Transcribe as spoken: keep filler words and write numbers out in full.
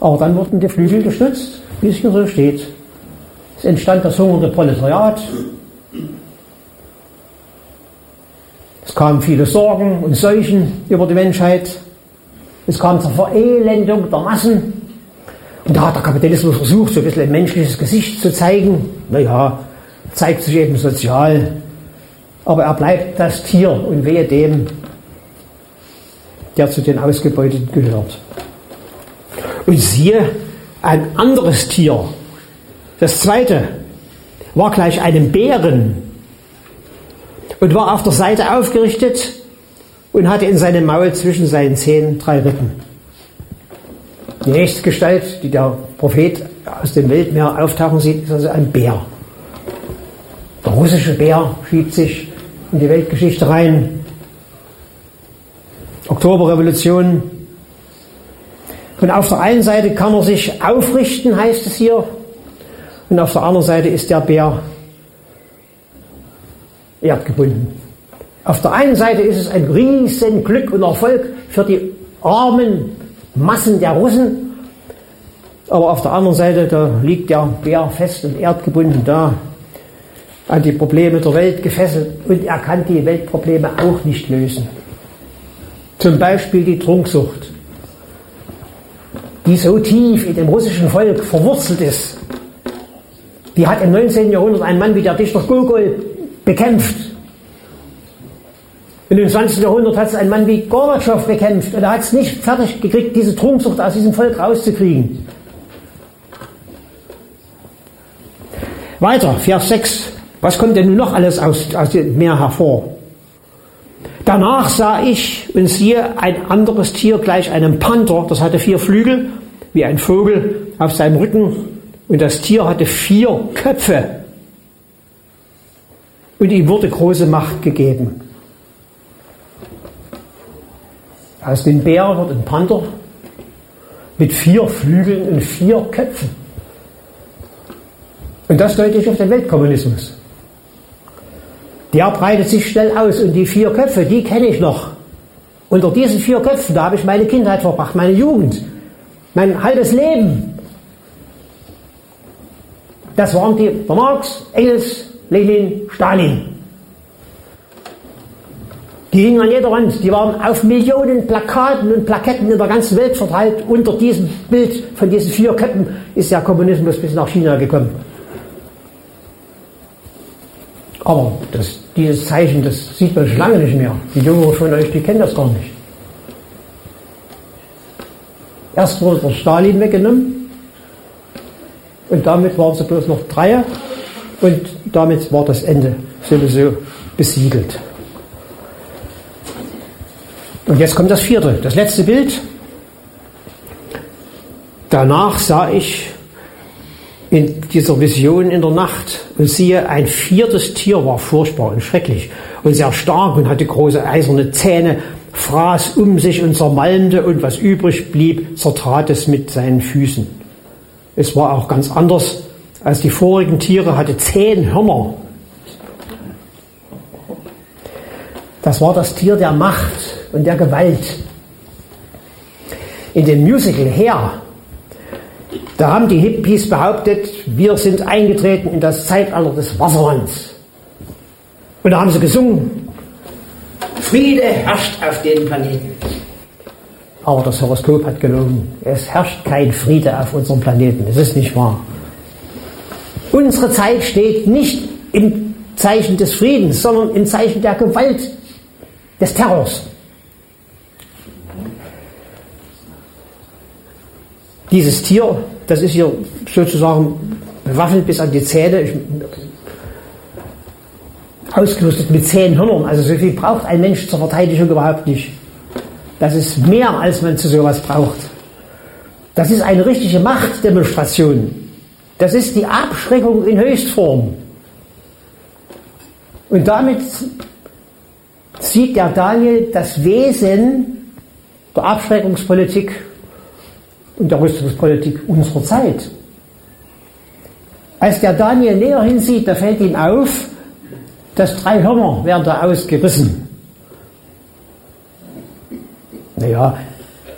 Aber dann wurden die Flügel gestützt, wie es hier so steht. Es entstand das hungernde Proletariat. Es kamen viele Sorgen und Seuchen über die Menschheit. Es kam zur Verelendung der Massen. Und da hat der Kapitalismus versucht, so ein bisschen ein menschliches Gesicht zu zeigen. Naja, zeigt sich eben sozial. Aber er bleibt das Tier und wehe dem, der zu den Ausgebeuteten gehört. Und siehe, ein anderes Tier, das zweite, war gleich einem Bären und war auf der Seite aufgerichtet und hatte in seinem Maul zwischen seinen Zähnen drei Rippen. Die nächste Gestalt, die der Prophet aus dem Weltmeer auftauchen sieht, ist also ein Bär. Der russische Bär schiebt sich in die Weltgeschichte rein. Oktoberrevolution. Und auf der einen Seite kann er sich aufrichten, heißt es hier, und auf der anderen Seite ist der Bär erdgebunden. Auf der einen Seite ist es ein riesen Glück und Erfolg für die armen Massen der Russen, aber auf der anderen Seite, da liegt der Bär fest und erdgebunden da, an die Probleme der Welt gefesselt, und er kann die Weltprobleme auch nicht lösen. Zum Beispiel die Trunksucht, die so tief in dem russischen Volk verwurzelt ist. Die hat im neunzehnten Jahrhundert ein Mann wie der Dichter Gogol bekämpft. Und im zwanzigsten Jahrhundert hat es ein Mann wie Gorbatschow bekämpft. Und er hat es nicht fertig gekriegt, diese Trunksucht aus diesem Volk rauszukriegen. Weiter, Vers sechs. Was kommt denn nun noch alles aus, aus dem Meer hervor? Danach sah ich und siehe ein anderes Tier gleich einem Panther, das hatte vier Flügel, wie ein Vogel auf seinem Rücken, und das Tier hatte vier Köpfe. Und ihm wurde große Macht gegeben. Aus dem Bär wird ein Panther mit vier Flügeln und vier Köpfen. Und das deutet auf den Weltkommunismus. Der breitet sich schnell aus, und die vier Köpfe, die kenne ich noch. Unter diesen vier Köpfen, da habe ich meine Kindheit verbracht, meine Jugend, mein halbes Leben. Das waren die der Marx, Engels, Lenin, Stalin. Die hingen an jeder Wand, die waren auf Millionen Plakaten und Plaketten in der ganzen Welt verteilt. Unter diesem Bild von diesen vier Köpfen ist der Kommunismus bis nach China gekommen. Aber das, dieses Zeichen, das sieht man schon lange nicht mehr. Die Jüngeren von euch, die kennen das gar nicht. Erst wurde der Stalin weggenommen und damit waren sie bloß noch drei und damit war das Ende sowieso besiegelt. Und jetzt kommt das vierte, das letzte Bild. Danach sah ich in dieser Vision in der Nacht und siehe, ein viertes Tier war furchtbar und schrecklich und sehr stark und hatte große eiserne Zähne, fraß um sich und zermalmte, und was übrig blieb, zertrat es mit seinen Füßen. Es war auch ganz anders als die vorigen Tiere, hatte zehn Hörner. Das war das Tier der Macht und der Gewalt. In dem Musical Hair, da haben die Hippies behauptet, wir sind eingetreten in das Zeitalter des Wassermanns. Und da haben sie gesungen, Friede herrscht auf dem Planeten. Aber das Horoskop hat gelogen. Es herrscht kein Friede auf unserem Planeten. Es ist nicht wahr. Unsere Zeit steht nicht im Zeichen des Friedens, sondern im Zeichen der Gewalt, des Terrors. Dieses Tier, das ist hier sozusagen bewaffnet bis an die Zähne, ich, ausgerüstet mit zehn Hörnern. Also so viel braucht ein Mensch zur Verteidigung überhaupt nicht. Das ist mehr, als man zu sowas braucht. Das ist eine richtige Machtdemonstration. Das ist die Abschreckung in Höchstform. Und damit sieht der Daniel das Wesen der Abschreckungspolitik und der Rüstungspolitik unserer Zeit. Als der Daniel näher hinsieht, da fällt ihm auf, dass drei Hörner werden da ausgerissen. Naja,